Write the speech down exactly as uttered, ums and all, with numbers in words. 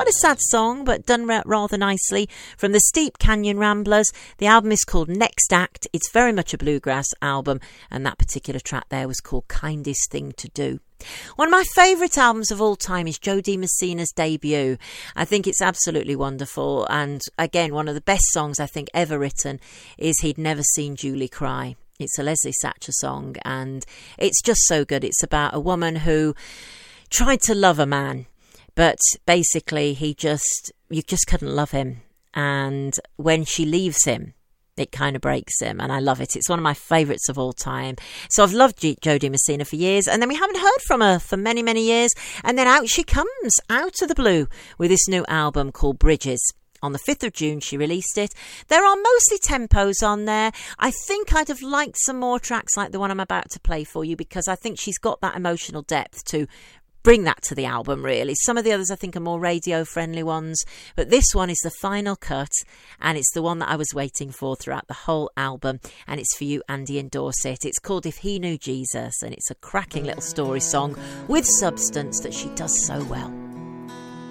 quite a sad song, but done ra- rather nicely. From the Steep Canyon Ramblers. The album is called Next Act. It's very much a bluegrass album, and that particular track there was called Kindest Thing to Do. One of my favourite albums of all time is Jo Dee Messina's debut. I think it's absolutely wonderful, and again, one of the best songs I think ever written is He'd Never Seen Julie Cry. It's a Leslie Satcher song, and it's just so good. It's about a woman who tried to love a man, but basically he just, you just couldn't love him, and when she leaves him, it kind of breaks him, and I love it. It's one of my favourites of all time. So I've loved G- Jo Dee Messina for years, and then we haven't heard from her for many, many years, and then out she comes, out of the blue, with this new album called Bridges. On the fifth of June, she released it. There are mostly tempos on there. I think I'd have liked some more tracks like the one I'm about to play for you, because I think she's got that emotional depth to bring that to the album, really. Some of the others I think are more radio-friendly ones, but this one is the final cut, and it's the one that I was waiting for throughout the whole album, and it's for you, Andy in Dorset. It's called If He Knew Jesus, and it's a cracking little story song with substance that she does so well.